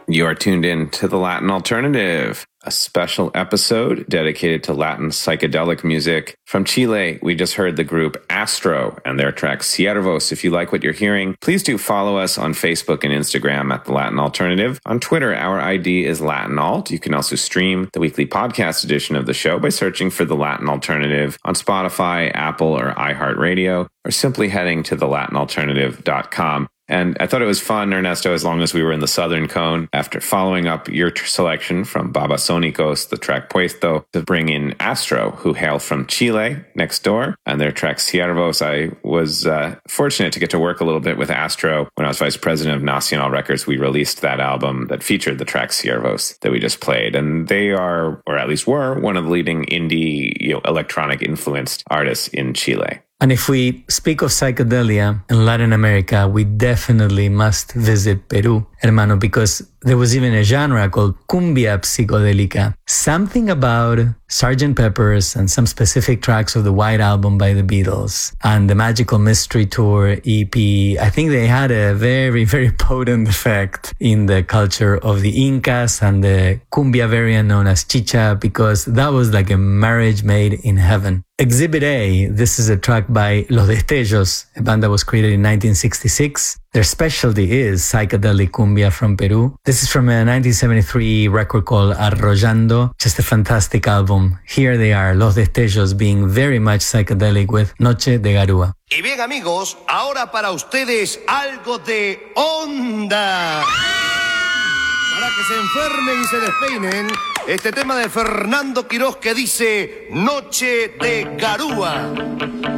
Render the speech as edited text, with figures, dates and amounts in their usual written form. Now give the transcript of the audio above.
You are tuned in to the Latin Alternative, a special episode dedicated to Latin psychedelic music. From Chile, we just heard the group Astro and their track Ciervos. If you like what you're hearing, please do follow us on Facebook and Instagram at the Latin Alternative. On Twitter, our ID is Latin Alt. You can also stream the weekly podcast edition of the show by searching for the Latin Alternative on Spotify, Apple, or iHeartRadio, or simply heading to thelatinalternative.com. And I thought it was fun, Ernesto, as long as we were in the Southern Cone, after following up your selection from Babasónicos, the track Puesto, to bring in Astro, who hail from Chile, next door, and their track Ciervos. I was fortunate to get to work a little bit with Astro. When I was vice president of Nacional Records, we released that album that featured the track Ciervos that we just played. And they are, or at least were, one of the leading indie, electronic-influenced artists in Chile. And if we speak of psychedelia in Latin America, we definitely must visit Peru, hermano, because there was even a genre called cumbia psicodélica. Something about Sgt. Pepper's and some specific tracks of the White Album by the Beatles and the Magical Mystery Tour EP, I think they had a very, very potent effect in the culture of the Incas and the cumbia variant known as chicha, because that was like a marriage made in heaven. Exhibit A, this is a track by Los Destellos, a band that was created in 1966. Their specialty is psychedelic cumbia from Peru. This is from a 1973 record called Arrollando, just a fantastic album. Here they are, Los Destellos, being very much psychedelic with Noche de Garúa. Y bien, amigos, ahora para ustedes algo de onda. Para que se enfermen y se despeinen, este tema de Fernando Quirós que dice Noche de Garúa.